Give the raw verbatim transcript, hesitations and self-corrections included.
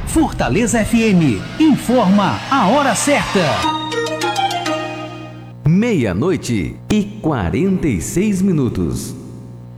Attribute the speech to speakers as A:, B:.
A: Fortaleza F M informa a hora certa.
B: Meia-noite e quarenta e seis minutos.